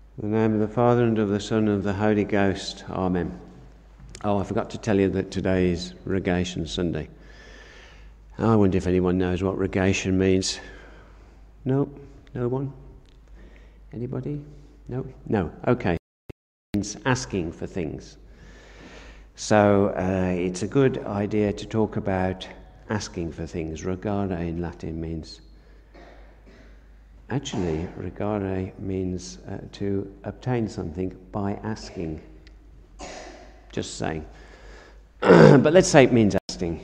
In the name of the Father, and of the Son, and of the Holy Ghost. Amen. Oh, I forgot to tell you that today is Rogation Sunday. I wonder if anyone knows what rogation means. No? No one? Anybody? No? No. Okay. It means asking for things. So it's a good idea to talk about asking for things. Rogare in Latin means... Actually, rogare means to obtain something by asking. Just saying. But let's say it means asking.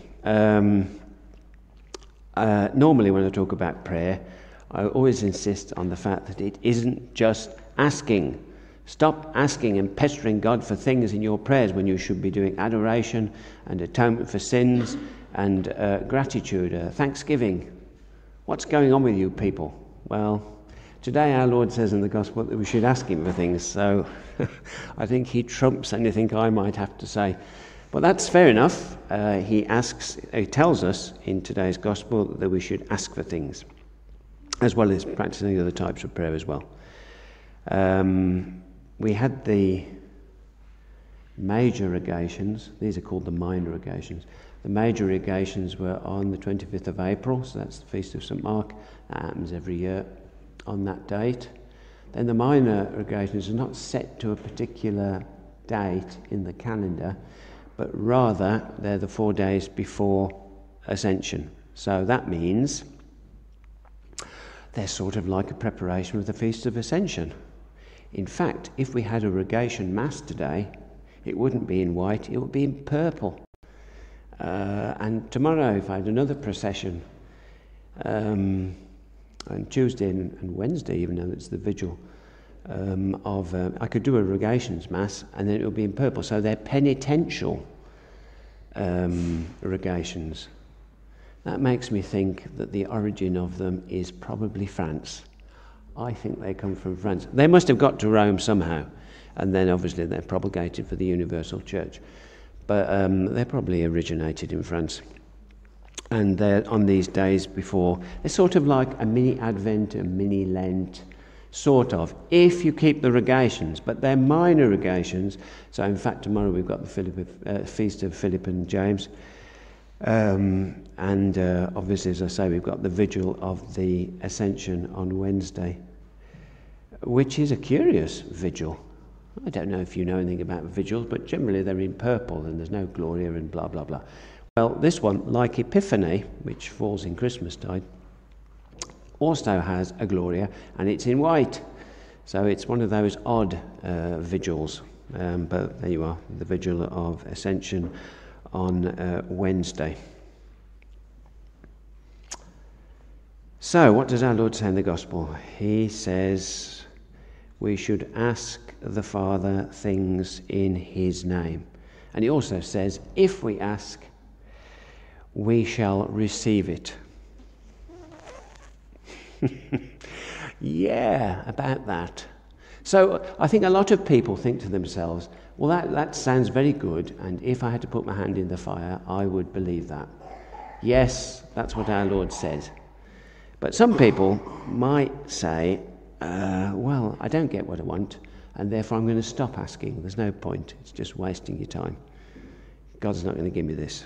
Normally when I talk about prayer, I always insist on the fact that it isn't just asking. Stop asking and pestering God for things in your prayers when you should be doing adoration and atonement for sins and gratitude, thanksgiving. What's going on with you people? Well, today our Lord says in the Gospel that we should ask him for things, so I think he trumps anything I might have to say. But that's fair enough. He tells us in today's Gospel that we should ask for things, as well as practicing other types of prayer as well. We had the major rogations. These are called the minor rogations. The major rogations were on the 25th of April, so that's the Feast of St. Mark. That happens every year on that date. Then the minor rogations are not set to a particular date in the calendar, but rather they're the 4 days before Ascension. So that means they're sort of like a preparation of the Feast of Ascension. In fact, if we had a rogation Mass today, it wouldn't be in white, it would be in purple. And tomorrow, if I had another procession, on Tuesday and Wednesday, even though it's the vigil I could do a rogations Mass, and then it would be in purple. So they're penitential rogations. That makes me think that the origin of them is probably France. I think they come from France. They must have got to Rome somehow, and then obviously they're propagated for the Universal Church. But they probably originated in France. And they're on these days before. They're sort of like a mini Advent, a mini Lent, sort of, if you keep the rogations. But they're minor rogations. So in fact, tomorrow we've got the Feast of Philip and James. And obviously, as I say, we've got the Vigil of the Ascension on Wednesday, which is a curious vigil. I don't know if you know anything about vigils, but generally they're in purple and there's no Gloria and blah, blah, blah. Well, this one, like Epiphany, which falls in Christmastide, also has a Gloria, and it's in white. So it's one of those odd vigils. But there you are, the Vigil of Ascension on Wednesday. So, what does our Lord say in the Gospel? He says we should ask the Father things in his name. And he also says, if we ask, we shall receive it. Yeah, about that. So I think a lot of people think to themselves, well, that sounds very good, and if I had to put my hand in the fire, I would believe that. Yes, that's what our Lord says. But some people might say, well, I don't get what I want, and therefore I'm going to stop asking. There's no point. It's just wasting your time. God's not going to give me this.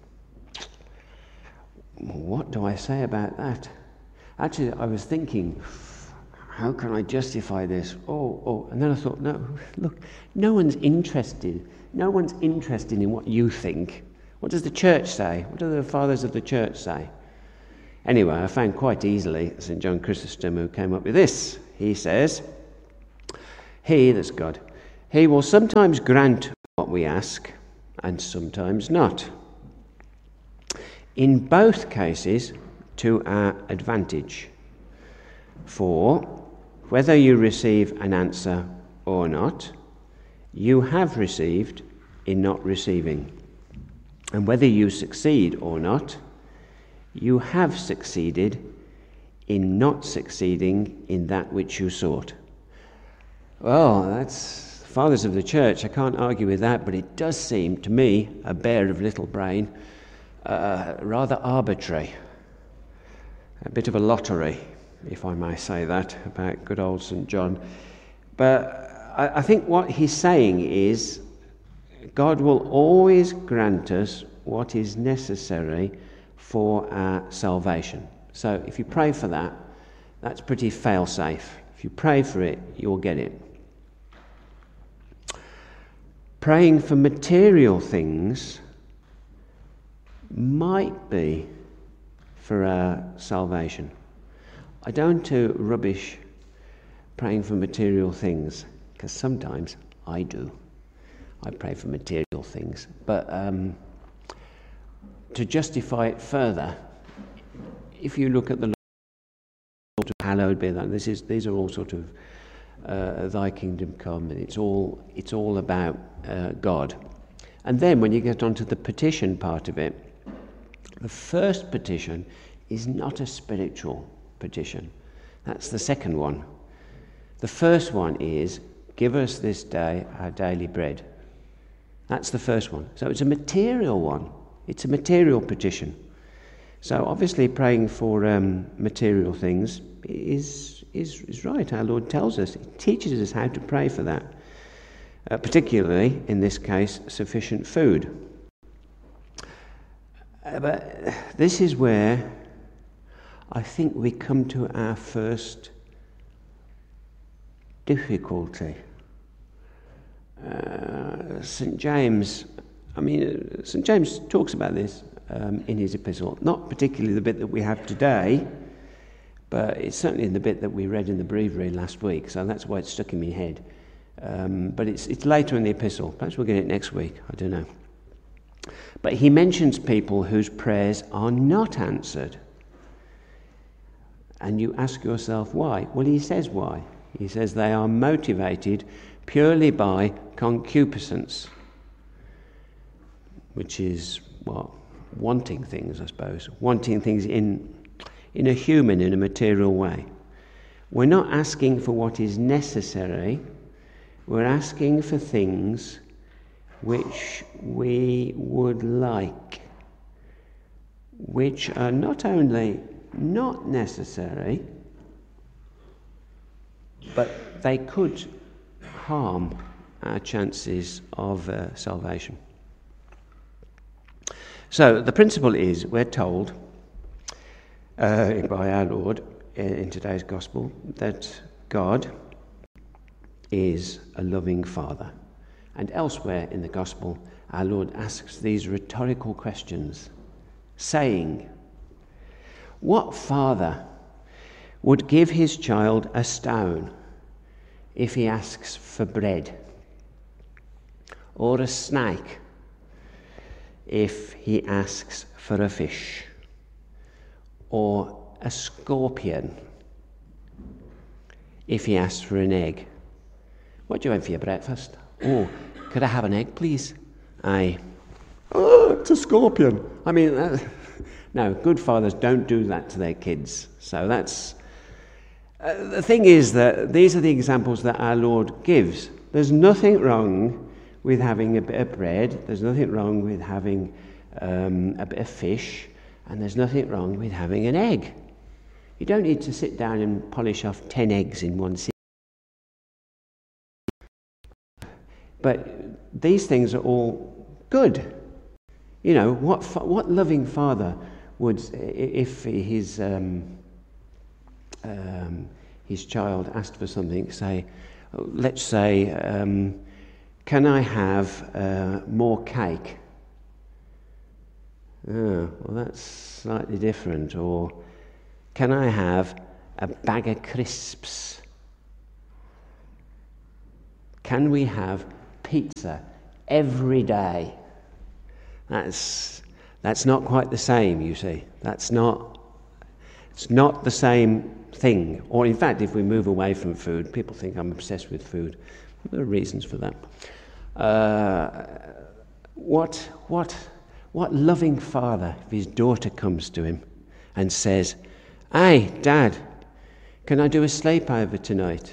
What do I say about that? Actually, I was thinking, how can I justify this? And then I thought, no, look, no one's interested. No one's interested in what you think. What does the church say? What do the fathers of the church say? Anyway, I found quite easily St. John Chrysostom who came up with this. He says, he, that's God, he will sometimes grant what we ask and sometimes not. In both cases, to our advantage. For whether you receive an answer or not, you have received in not receiving. And whether you succeed or not, you have succeeded in not succeeding in that which you sought. Well, that's fathers of the church. I can't argue with that, but it does seem to me, a bear of little brain, rather arbitrary. A bit of a lottery, if I may say that, about good old St. John. But I think what he's saying is God will always grant us what is necessary for our salvation. So if you pray for that, that's pretty fail-safe. If you pray for it, you'll get it. Praying for material things might be for our salvation. I don't want to rubbish praying for material things, because sometimes I do. I pray for material things. But to justify it further, if you look at the Lord, hallowed be thy, these are all sort of thy kingdom come, and it's all about God. And then when you get onto the petition part of it, the first petition is not a spiritual petition. That's the second one. The first one is, give us this day our daily bread. That's the first one. So it's a material one. It's a material petition. So obviously praying for material things is right. Our Lord tells us, He teaches us how to pray for that. Particularly, in this case, sufficient food. But this is where I think we come to our first difficulty. St. James talks about this in his epistle. Not particularly the bit that we have today, but it's certainly in the bit that we read in the breviary last week, so that's why it's stuck in my head. But it's later in the epistle. Perhaps we'll get it next week, I don't know. But he mentions people whose prayers are not answered. And you ask yourself why? Well, he says why. He says they are motivated purely by concupiscence, which is wanting things, I suppose. Wanting things in a human, in a material way. We're not asking for what is necessary. We're asking for things which we would like, which are not only not necessary, but they could harm our chances of salvation. So the principle is, we're told by our Lord in today's gospel that God is a loving Father. And elsewhere in the gospel, our Lord asks these rhetorical questions, saying, what father would give his child a stone if he asks for bread? Or a snake if he asks for a fish? Or a scorpion if he asks for an egg? What do you want for your breakfast? Oh, could I have an egg, please? Aye. Oh, it's a scorpion. I mean, no, good fathers don't do that to their kids. So that's... the thing is that these are the examples that our Lord gives. There's nothing wrong with having a bit of bread. There's nothing wrong with having a bit of fish. And there's nothing wrong with having an egg. You don't need to sit down and polish off 10 eggs in one sitting. But these things are all good. You know, what loving father would, if his child asked for something, say, let's say, can I have more cake? Oh, well, that's slightly different. Or, can I have a bag of crisps? Can we have pizza every day? That's not quite the same, you see. It's not the same thing. Or in fact, if we move away from food, people think I'm obsessed with food. There are reasons for that. What loving father, if his daughter comes to him and says, "Hey, Dad, can I do a sleepover tonight?"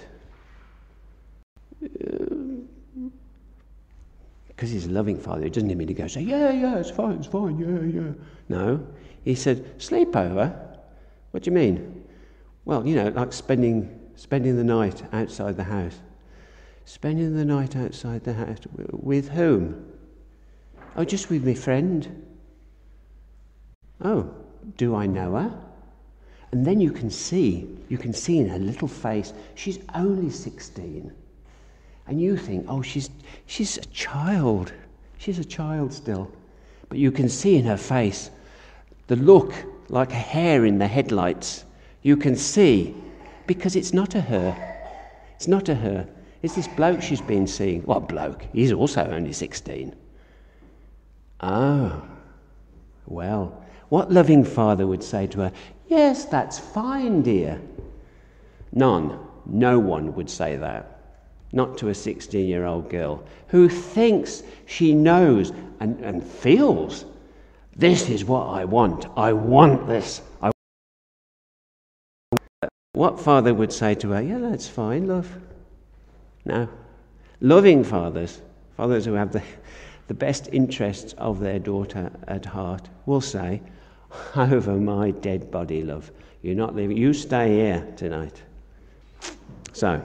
Because he's a loving father, he doesn't need me to go say, yeah, it's fine, yeah. No, he said, sleepover? What do you mean? Well, like spending the night outside the house. Spending the night outside the house. With whom? Oh, just with my friend. Oh, do I know her? And then you can see in her little face, she's only 16. And you think, oh, she's a child. She's a child still. But you can see in her face the look like a hare in the headlights. You can see, because it's not a her. It's not a her. It's this bloke she's been seeing. What bloke? He's also only 16. Oh, well, what loving father would say to her, yes, that's fine, dear. No one would say that. Not to a 16-year-old girl who thinks she knows and feels, this is what I want. I want this. What father would say to her, yeah, that's fine, love. No. Loving fathers who have the best interests of their daughter at heart, will say, over my dead body, love, you're not leaving. You stay here tonight. So,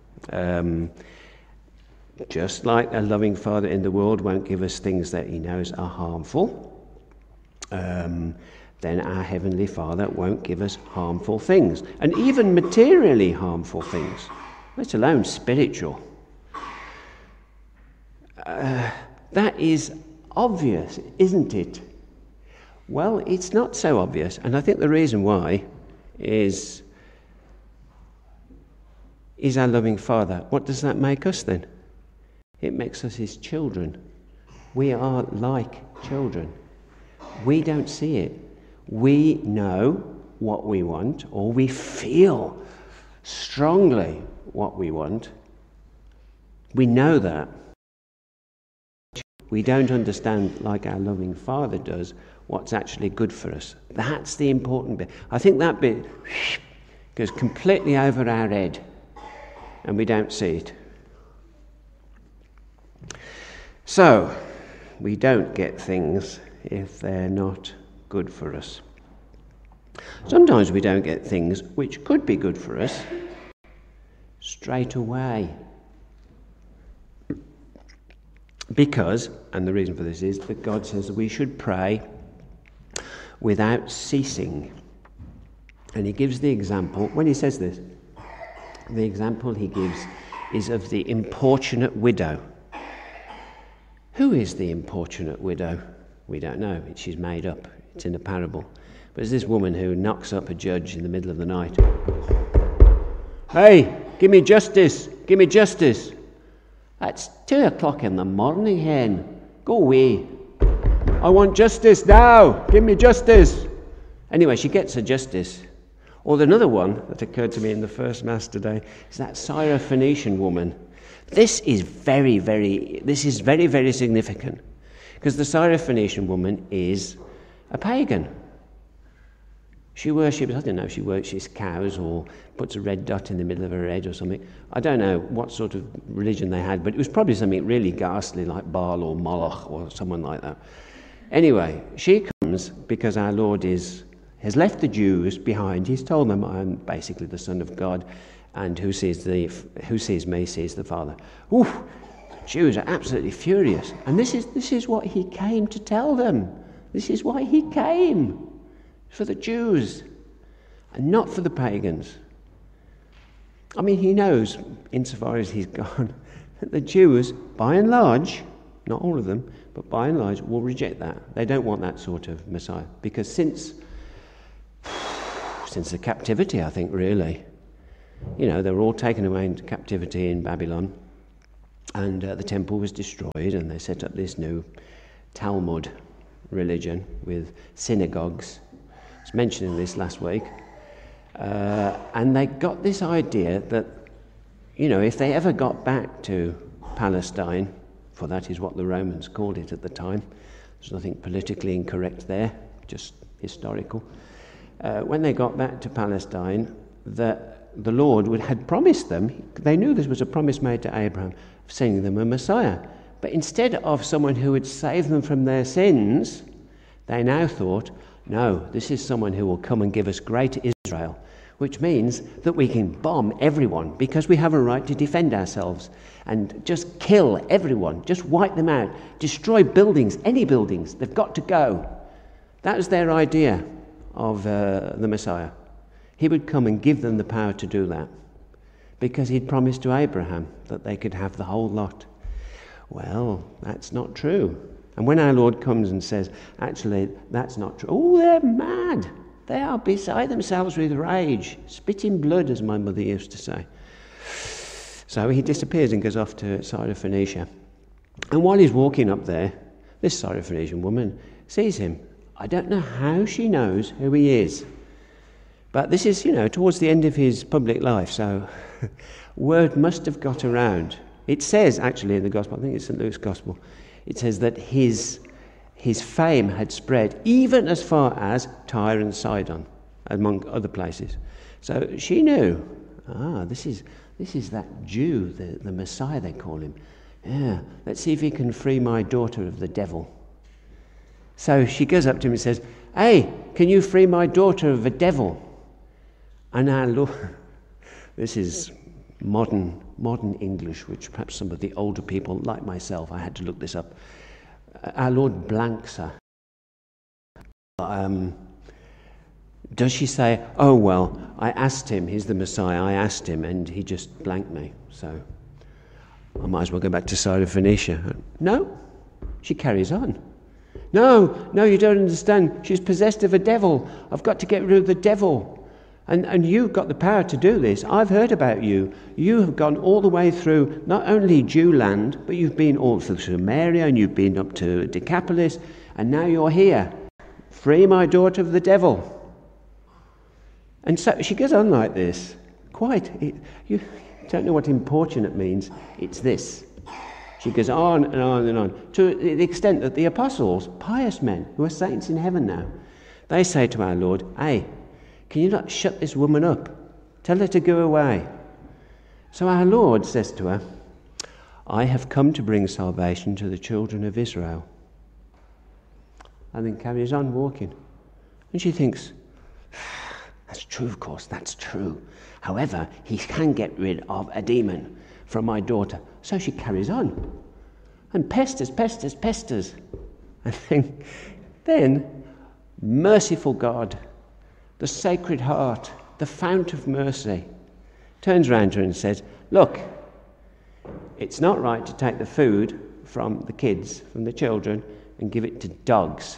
just like a loving father in the world won't give us things that he knows are harmful, then our Heavenly Father won't give us harmful things, and even materially harmful things, let alone spiritual. That is obvious, isn't it? Well, it's not so obvious, and I think the reason why is our loving Father. What does that make us then? It makes us his children. We are like children. We don't see it. We know what we want, or we feel strongly what we want. We know that. We don't understand, like our loving Father does, what's actually good for us. That's the important bit. I think that bit goes completely over our head, and we don't see it. So, we don't get things if they're not good for us. Sometimes we don't get things which could be good for us straight away. Because, and the reason for this is that God says that we should pray without ceasing. And he gives the example, when he says this, the example he gives is of the importunate widow. Who is the importunate widow? We don't know. She's made up. It's in a parable. But it's this woman who knocks up a judge in the middle of the night. Hey, give me justice. Give me justice. It's 2 o'clock in the morning, hen. Go away. I want justice now. Give me justice. Anyway, she gets her justice. Or another one that occurred to me in the first Mass today is that Syrophoenician woman. This is very, very significant. Because the Syrophoenician woman is a pagan. She worships, I don't know if she worships cows or puts a red dot in the middle of her head or something. I don't know what sort of religion they had, but it was probably something really ghastly like Baal or Moloch or someone like that. Anyway, she comes because our Lord has left the Jews behind. He's told them, I'm basically the Son of God, and who sees me sees the Father. Ooh, the Jews are absolutely furious. And this is what he came to tell them. This is why he came. For the Jews, and not for the pagans. I mean, he knows, insofar as he's gone, that the Jews, by and large, not all of them, but by and large, will reject that. They don't want that sort of Messiah. Because since the captivity, I think, really, they were all taken away into captivity in Babylon, and the temple was destroyed, and they set up this new Talmud religion with synagogues. I was mentioning this last week, and they got this idea that, if they ever got back to Palestine, for that is what the Romans called it at the time, there's nothing politically incorrect there, just historical. When they got back to Palestine, that the Lord had promised them, they knew this was a promise made to Abraham, of sending them a Messiah. But instead of someone who would save them from their sins, they now thought, no, this is someone who will come and give us greater Israel, which means that we can bomb everyone because we have a right to defend ourselves and just kill everyone, just wipe them out, destroy buildings, any buildings. They've got to go. That was their idea of the Messiah. He would come and give them the power to do that because he'd promised to Abraham that they could have the whole lot. Well, that's not true. And when our Lord comes and says, actually, that's not true. Oh, they're mad. They are beside themselves with rage, spitting blood, as my mother used to say. So he disappears and goes off to Syrophoenicia. And while he's walking up there, this Syrophoenician woman sees him. I don't know how she knows who he is. But this is, towards the end of his public life, so word must have got around. It says, actually, in the Gospel, I think it's St. Luke's Gospel, it says that his fame had spread even as far as Tyre and Sidon, among other places. So she knew, this is that Jew, the Messiah they call him. Yeah, let's see if he can free my daughter of the devil. So she goes up to him and says, hey, can you free my daughter of the devil? And our Lord, this is modern English, which perhaps some of the older people, like myself, I had to look this up. Our Lord blanks her. Does she say, oh, well, I asked him, he's the Messiah, I asked him, and he just blanked me, so I might as well go back to Syrophoenicia. No, she carries on. No, you don't understand. She's possessed of a devil. I've got to get rid of the devil. And you've got the power to do this. I've heard about you. You have gone all the way through not only Jewland, but you've been all through Samaria and you've been up to Decapolis, and now you're here. Free my daughter of the devil. And so she goes on like this. You don't know what importunate means. It's this. She goes on and on and on, to the extent that the apostles, pious men who are saints in heaven now, they say to our Lord, hey, can you not shut this woman up? Tell her to go away. So our Lord says to her, I have come to bring salvation to the children of Israel. And then carries on walking. And she thinks, that's true, of course, that's true. However, he can get rid of a demon from my daughter. So she carries on and pesters. And then merciful God, the Sacred Heart, the fount of mercy, turns round to her and says, look, it's not right to take the food from the kids, from the children, and give it to dogs.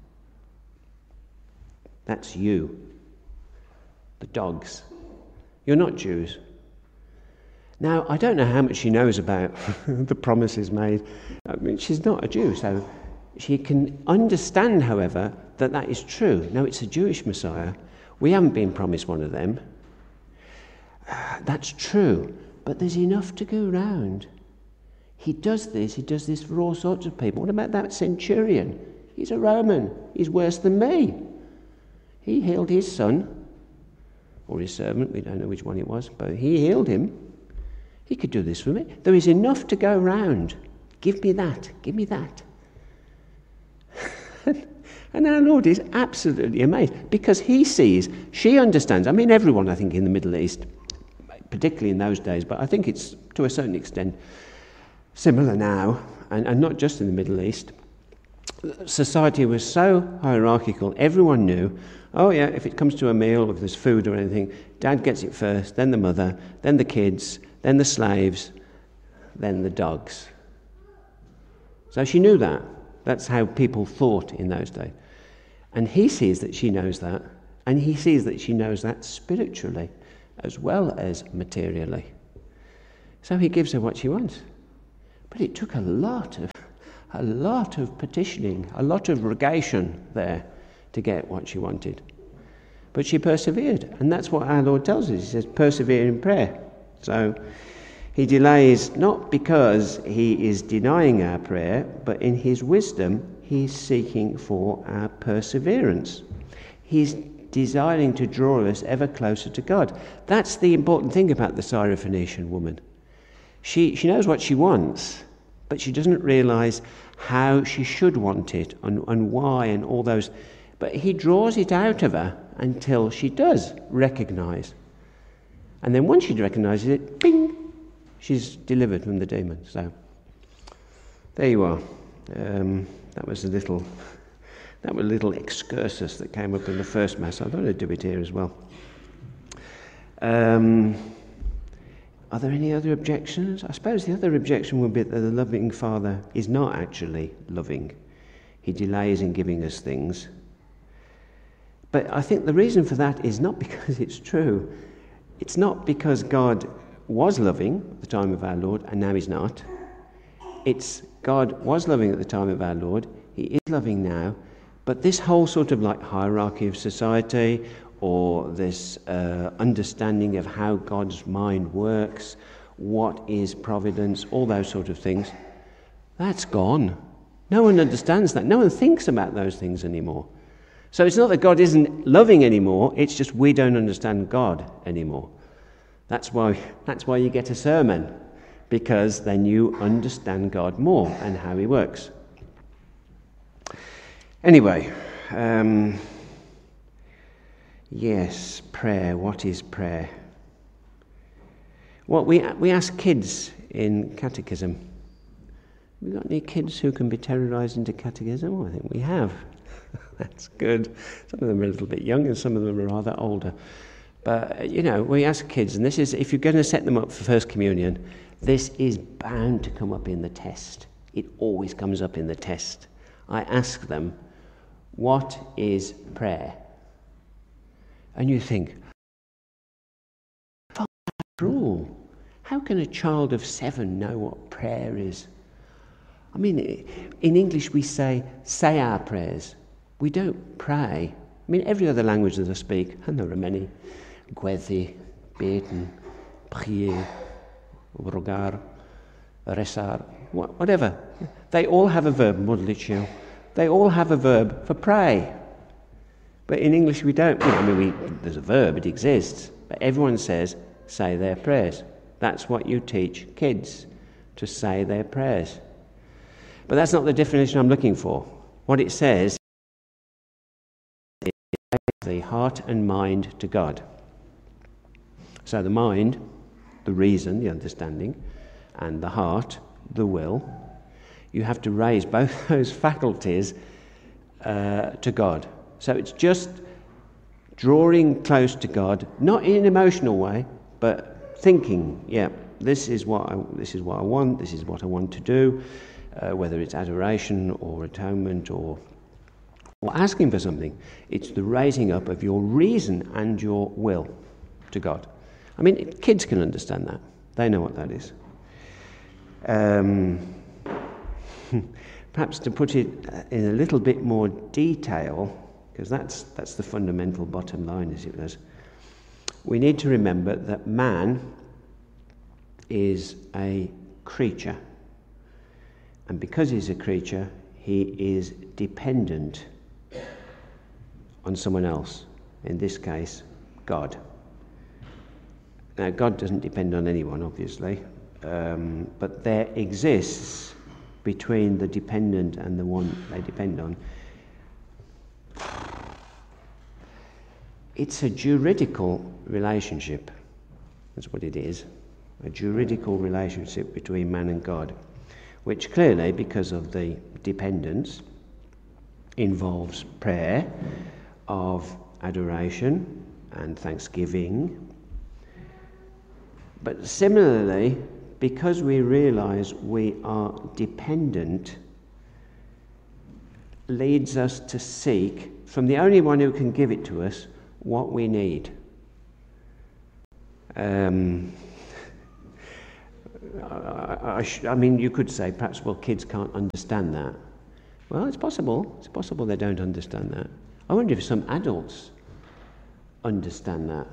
That's you, the dogs. You're not Jews. Now, I don't know how much she knows about the promises made. I mean, she's not a Jew, so she can understand, however, that is true. Now, it's a Jewish Messiah. We haven't been promised one of them. That's true, but there's enough to go round. He does this for all sorts of people. What about that centurion? He's a Roman. He's worse than me. He healed his son, or his servant, we don't know which one it was, but he healed him. He could do this for me. There is enough to go round. Give me that. And our Lord is absolutely amazed because he sees, she understands. I mean, everyone, I think, in the Middle East, particularly in those days, but I think it's to a certain extent similar now, and not just in the Middle East. Society was so hierarchical, everyone knew, oh yeah, if it comes to a meal, if there's food or anything, Dad gets it first, then the mother, then the kids, then the slaves, then the dogs. So she knew that. That's how people thought in those days. And he sees that she knows that, and he sees that she knows that spiritually as well as materially. So he gives her what she wants. But it took a lot of petitioning, a lot of rogation there to get what she wanted. But she persevered, and that's what our Lord tells us. He says, persevere in prayer. So he delays not because he is denying our prayer, but in his wisdom, he's seeking for our perseverance. He's desiring to draw us ever closer to God. That's the important thing about the Syrophoenician woman. She knows what she wants, but she doesn't realize how she should want it and why and all those. But he draws it out of her until she does recognise. And then once she recognises it, bing, she's delivered from the demon. So there you are. That was a little excursus that came up in the first Mass. I thought I'd do it here as well. Are there any other objections? I suppose the other objection would be that the loving Father is not actually loving. He delays in giving us things. But I think the reason for that is not because it's true. It's not because God was loving at the time of our Lord and now he's not. It's God was loving at the time of our Lord, he is loving now, but this whole sort of like hierarchy of society, or this understanding of how God's mind works, what is providence, all those sort of things, that's gone. No one understands that. No one thinks about those things anymore. So it's not that God isn't loving anymore, it's just we don't understand God anymore. That's why you get a sermon, because then you understand God more and how he works. Anyway, yes, prayer. What is prayer? Well, we ask kids in catechism. Have we got any kids who can be terrorised into catechism? Well, I think we have. That's good. Some of them are a little bit young and some of them are rather older. But, we ask kids, and this is, if you're going to set them up for First Communion, this is bound to come up in the test. It always comes up in the test. I ask them, what is prayer? And you think, after all, how can a child of 7 know what prayer is? I mean, in English we say our prayers. We don't pray. I mean, every other language that I speak, and there are many, gweddi, beten, prier, rogar, rezar, whatever. They all have a verb, modlitio. They all have a verb for pray. But in English we don't. There's a verb, it exists. But everyone says, say their prayers. That's what you teach kids, to say their prayers. But that's not the definition I'm looking for. What it says is the heart and mind to God. So the mind, the reason, the understanding, and the heart, the will, you have to raise both those faculties to God. So it's just drawing close to God, not in an emotional way, but thinking, this is what I want, this is what I want to do, whether it's adoration or atonement or asking for something. It's the raising up of your reason and your will to God. I mean, kids can understand that. They know what that is. Perhaps to put it in a little bit more detail, because that's the fundamental bottom line, as it was. We need to remember that man is a creature. And because he's a creature, he is dependent on someone else. In this case, God. Now, God doesn't depend on anyone, obviously. But there exists between the dependent and the one they depend on. It's a juridical relationship. That's what it is. A juridical relationship between man and God, which clearly, because of the dependence, involves prayer of adoration and thanksgiving. But similarly, because we realise we are dependent, leads us to seek from the only one who can give it to us what we need. I mean, you could say perhaps, well, kids can't understand that. Well, it's possible. It's possible they don't understand that. I wonder if some adults understand that.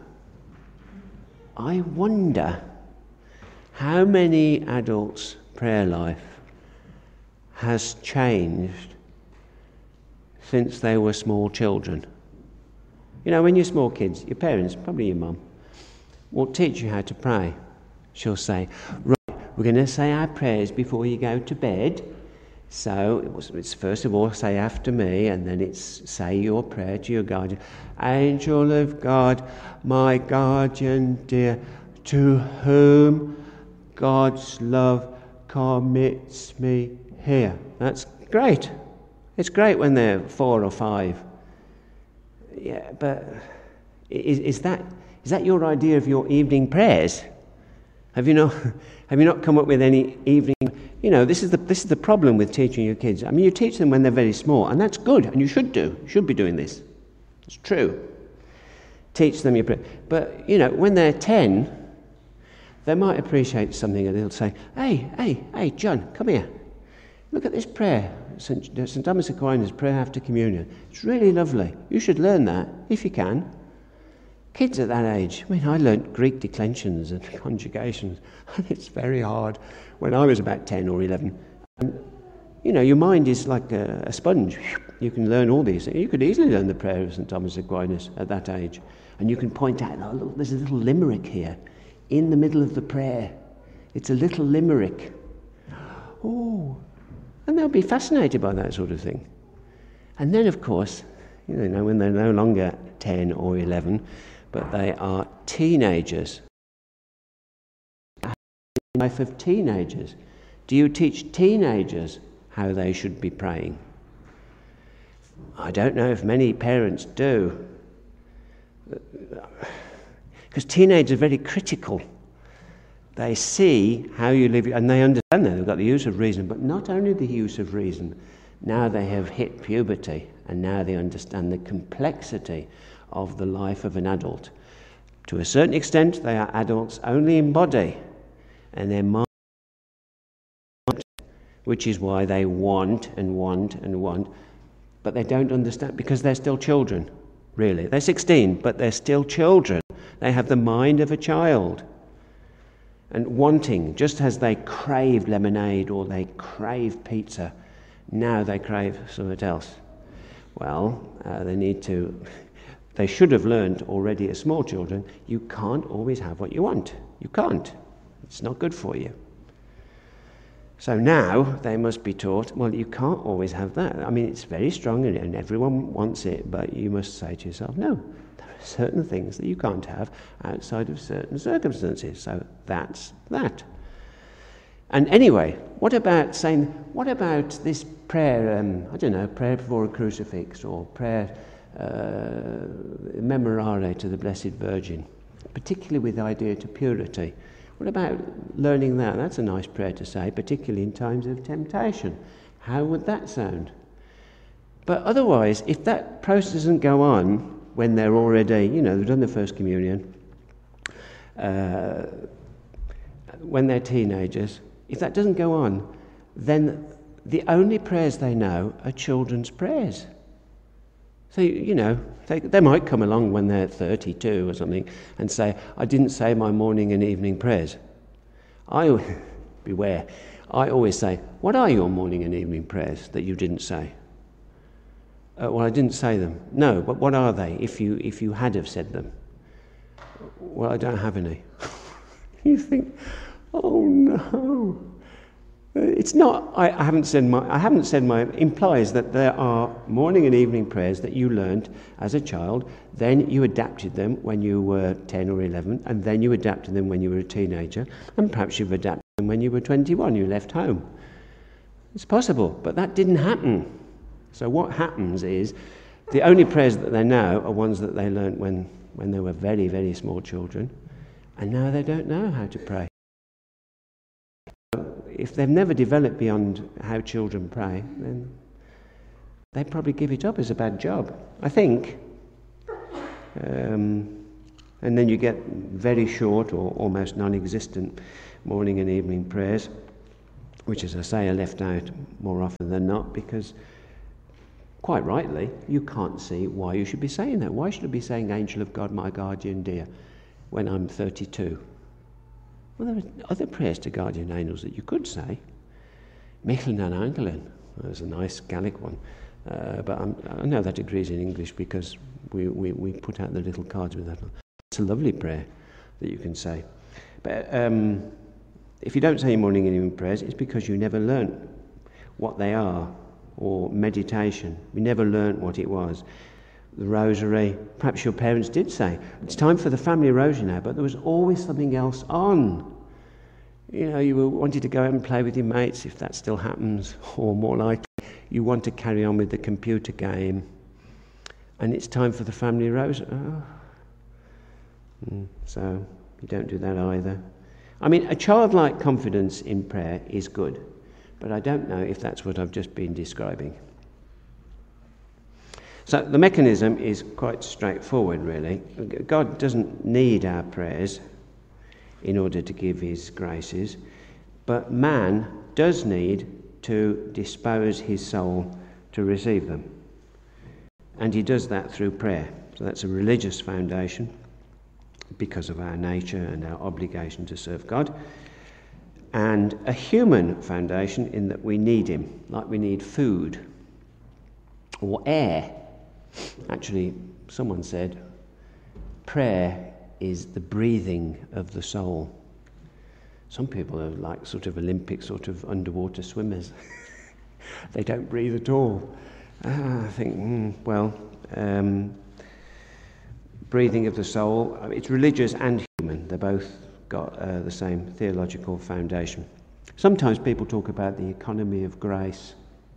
I wonder how many adults' prayer life has changed since they were small children. When you're small kids, your parents, probably your mum, will teach you how to pray. She'll say, right, we're going to say our prayers before you go to bed. So it's first of all, say after me, and then it's say your prayer to your guardian. Angel of God, my guardian dear, to whom God's love commits me here. That's great. It's great when they're 4 or 5. Yeah, but is that your idea of your evening prayers? Have you not come up with any evening? This is the problem with teaching your kids. I mean, you teach them when they're very small, and that's good, and you should be doing this. It's true. Teach them your prayer. But when they're 10, they might appreciate something, and they'll say, "Hey, John, come here. Look at this prayer, St. Thomas Aquinas' prayer after communion. It's really lovely. You should learn that if you can." Kids at that age, I learnt Greek declensions and conjugations, and it's very hard when I was about 10 or 11. And, your mind is like a sponge. You can learn all these things. You could easily learn the prayer of St. Thomas Aquinas at that age. And you can point out, oh, look, there's a little limerick here in the middle of the prayer. It's a little limerick. Oh, and they'll be fascinated by that sort of thing. And then, of course, when they're no longer 10 or 11, but they are teenagers. Life of teenagers. Do you teach teenagers how they should be praying? I don't know if many parents do. Because teenagers are very critical. They see how you live, and they understand that. They've got the use of reason, but not only the use of reason. Now they have hit puberty, and now they understand the complexity of the life of an adult. To a certain extent, they are adults only in body, and their mind, which is why they want and want and want, but they don't understand, because they're still children, really. They're 16, but they're still children. They have the mind of a child. And wanting, just as they crave lemonade or they crave pizza, now they crave something else. Well, they should have learned already as small children, you can't always have what you want. You can't. It's not good for you. So now they must be taught, well, you can't always have that. I mean, it's very strong and everyone wants it, but you must say to yourself, no, there are certain things that you can't have outside of certain circumstances. So that's that. And anyway, what about this prayer, prayer before a crucifix, or prayer memorare to the Blessed Virgin, particularly with the idea to purity? What about learning that? That's a nice prayer to say, particularly in times of temptation. How would that sound? But otherwise, if that process doesn't go on when they're already, they've done the First Communion, when they're teenagers, if that doesn't go on, then the only prayers they know are children's prayers. So, they might come along when they're 32 or something and say, I didn't say my morning and evening prayers. Beware. I always say, what are your morning and evening prayers that you didn't say? Well, I didn't say them. No, but what are they if you had have said them? Well, I don't have any. You think, oh no. It's not, I haven't said my, implies that there are morning and evening prayers that you learned as a child, then you adapted them when you were 10 or 11, and then you adapted them when you were a teenager, and perhaps you've adapted them when you were 21, you left home. It's possible, but that didn't happen. So what happens is, the only prayers that they know are ones that they learnt when they were very, very small children, and now they don't know how to pray. If they've never developed beyond how children pray, then they probably give it up as a bad job, I think. And then you get very short or almost non-existent morning and evening prayers, which, as I say, are left out more often than not because, quite rightly, you can't see why you should be saying that. Why should I be saying, Angel of God, my guardian dear, when I'm 32? Well, there are other prayers to guardian angels that you could say. Michel and Angelin, there's a nice Gallic one. But I know that agrees in English because we put out the little cards with that. It's a lovely prayer that you can say. But if you don't say your morning and evening prayers, it's because you never learnt what they are, or meditation. We never learnt what it was. The rosary, perhaps your parents did say, it's time for the family rosary now, but there was always something else on. You know, you wanted to go out and play with your mates, if that still happens, or more likely, you want to carry on with the computer game, and it's time for the family rosary. So, you don't do that either. I mean, a childlike confidence in prayer is good, but I don't know if that's what I've just been describing. So the mechanism is quite straightforward, really. God doesn't need our prayers in order to give his graces, but man does need to dispose his soul to receive them. And he does that through prayer. So that's a religious foundation because of our nature and our obligation to serve God. And a human foundation in that we need him, like we need food or air. Actually, someone said, prayer is the breathing of the soul. Some people are like sort of Olympic sort of underwater swimmers. They don't breathe at all. I think, breathing of the soul, it's religious and human. They both got the same theological foundation. Sometimes people talk about the economy of grace.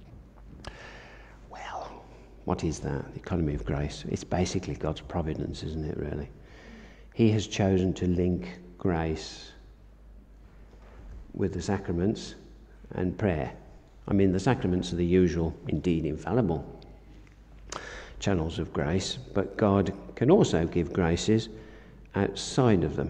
Well, what is that, the economy of grace? It's basically God's providence, isn't it, really? He has chosen to link grace with the sacraments and prayer. I mean, the sacraments are the usual, indeed infallible, channels of grace, but God can also give graces outside of them.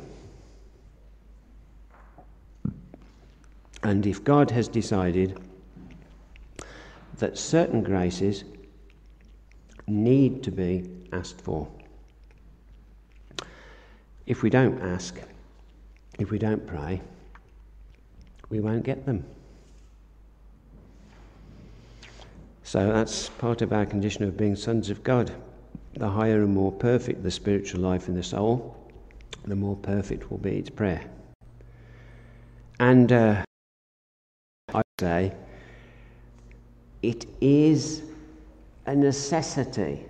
And if God has decided that certain graces need to be asked for, if we don't ask, if we don't pray, we won't get them. So that's part of our condition of being sons of God. The higher and more perfect the spiritual life in the soul, the more perfect will be its prayer. And I say, it is a necessity.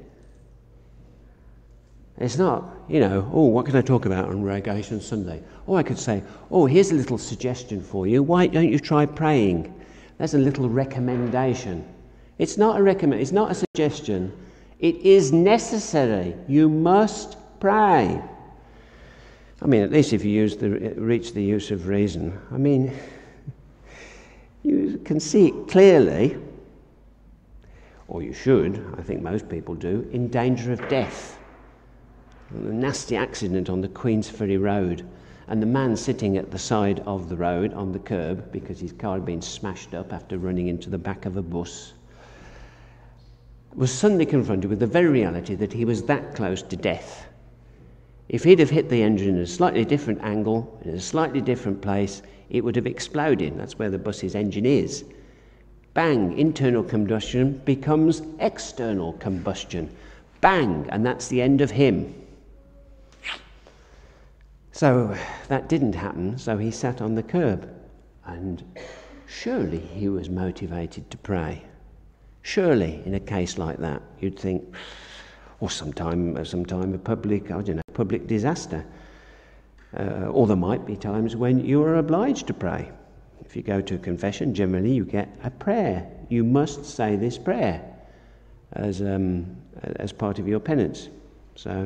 It's not, what can I talk about on Relegation Sunday? Or I could say, here's a little suggestion for you. Why don't you try praying? There's a little recommendation. It's not a recommend. It's not a suggestion. It is necessary. You must pray. I mean, at least if you reach the use of reason. I mean, you can see it clearly, or you should, I think most people do, in danger of death. A nasty accident on the Queensferry Road, and the man sitting at the side of the road on the curb because his car had been smashed up after running into the back of a bus, was suddenly confronted with the very reality that he was that close to death. If he'd have hit the engine at a slightly different angle, in a slightly different place, it would have exploded. That's where the bus's engine is. Bang, internal combustion becomes external combustion. Bang, and that's the end of him. So that didn't happen, so he sat on the curb. And surely he was motivated to pray. Surely, in a case like that, you'd think, or sometime a public disaster. Or there might be times when you are obliged to pray. If you go to a confession, generally you get a prayer. You must say this prayer as part of your penance. So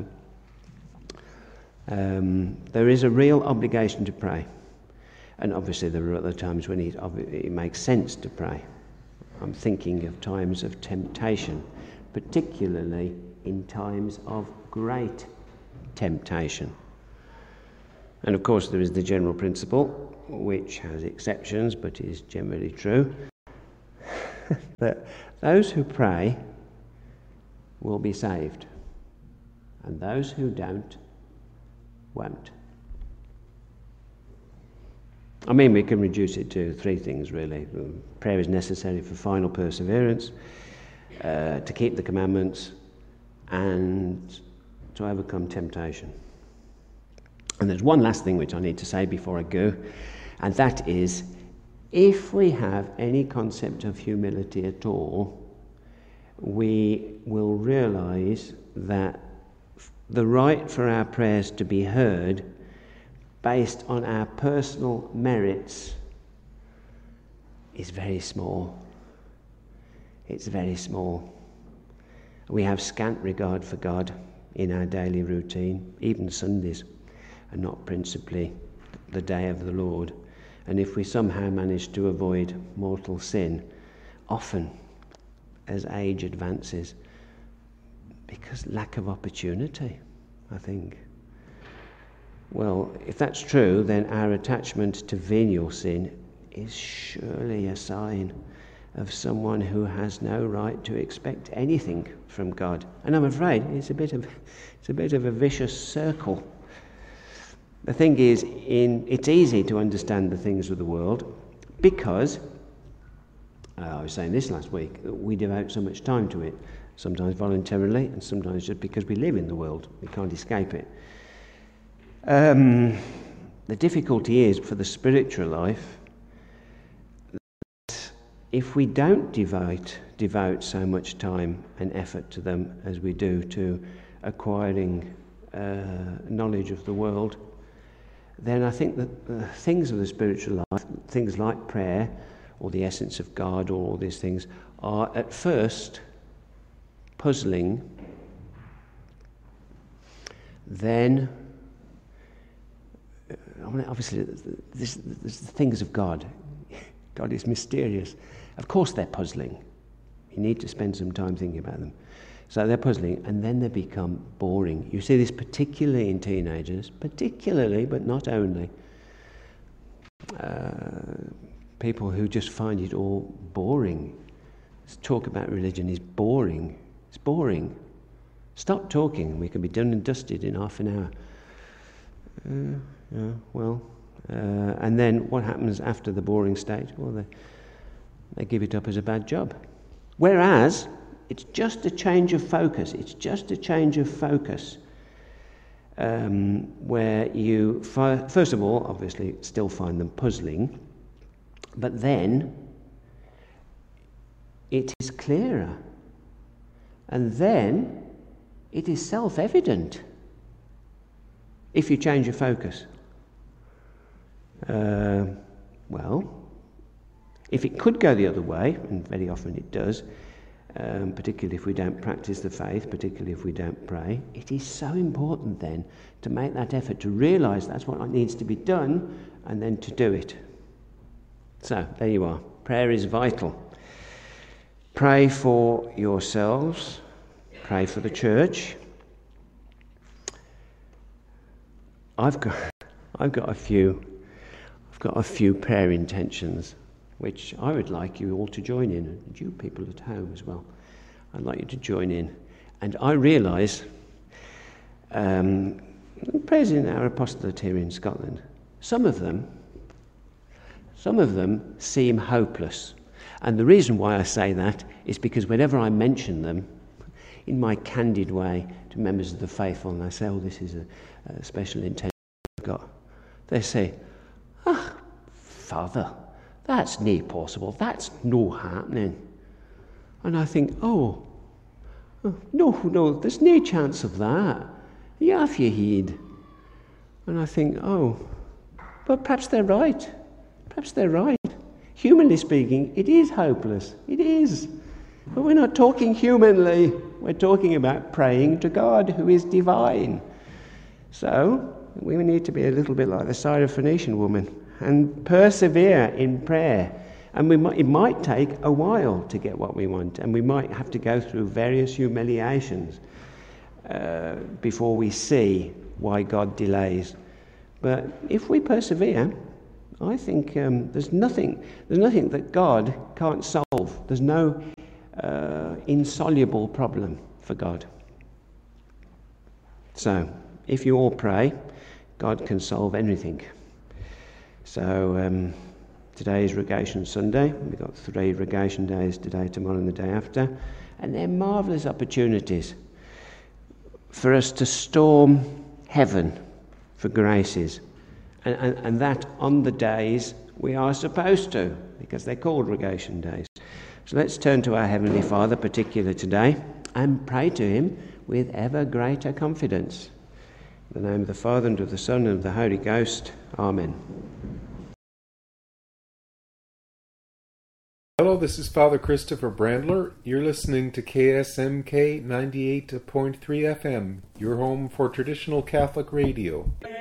there is a real obligation to pray. And obviously there are other times when it makes sense to pray. I'm thinking of times of temptation, particularly in times of great temptation. And of course there is the general principle, which has exceptions but is generally true, that those who pray will be saved, and those who don't won't. I mean, we can reduce it to three things, really. Prayer is necessary for final perseverance, to keep the commandments, and to overcome temptation. And there's one last thing which I need to say before I go, and that is, If we have any concept of humility at all, we will realize that the right for our prayers to be heard based on our personal merits is very small. It's very small. We have scant regard for God in our daily routine, even Sundays, and not principally the day of the Lord. And if we somehow manage to avoid mortal sin, often as age advances, because lack of opportunity, I think. Well, if that's true, then our attachment to venial sin is surely a sign of someone who has no right to expect anything from God. And I'm afraid it's a bit of a vicious circle. The thing is, it's easy to understand the things of the world because, I was saying this last week, we devote so much time to it, sometimes voluntarily and sometimes just because we live in the world. We can't escape it. The difficulty is for the spiritual life that if we don't devote so much time and effort to them as we do to acquiring knowledge of the world, then I think that things of the spiritual life, things like prayer or the essence of God or all these things, are at first puzzling. Then, obviously, there's the things of God. God is mysterious. Of course they're puzzling. You need to spend some time thinking about them. So they're puzzling, and then they become boring. You see this particularly in teenagers, but not only. People who just find it all boring. Talk about religion is boring. It's boring. Stop talking. We can be done and dusted in half an hour. And then what happens after the boring stage? Well, they give it up as a bad job. Whereas it's just a change of focus. It's just a change of focus where you, first of all, obviously still find them puzzling, but then it is clearer. And then it is self-evident if you change your focus. If it could go the other way, and very often it does, particularly if we don't practice the faith, particularly if we don't pray, it is so important then to make that effort to realise that's what needs to be done and then to do it. So, there you are. Prayer is vital. Pray for yourselves. Pray for the church. I've got a few prayer intentions which I would like you all to join in, and you people at home as well. I'd like you to join in. And I realise, prayers in our apostolate here in Scotland, some of them seem hopeless. And the reason why I say that is because whenever I mention them, in my candid way, to members of the faithful, and I say, oh, this is a special intention I've got, they say, Father, that's nae possible, that's no happening. And I think, no, there's no chance of that. You have your heed. And I think, but perhaps they're right. Perhaps they're right. Humanly speaking, it is hopeless. It is. But we're not talking humanly. We're talking about praying to God who is divine. So, we need to be a little bit like the Syrophoenician woman and persevere in prayer. And it might take a while to get what we want, and we might have to go through various humiliations before we see why God delays. But if we persevere, I think there's nothing that God can't solve. There's no insoluble problem for God. So, if you all pray, God can solve anything. So, today is Regation Sunday. We've got 3 Regation days today, tomorrow and the day after. And they're marvellous opportunities for us to storm heaven for graces. And that on the days we are supposed to, because they're called Rogation Days. So let's turn to our Heavenly Father, particularly today, and pray to him with ever greater confidence. In the name of the Father, and of the Son, and of the Holy Ghost. Amen. Hello, this is Father Christopher Brandler. You're listening to KSMK 98.3 FM, your home for traditional Catholic radio.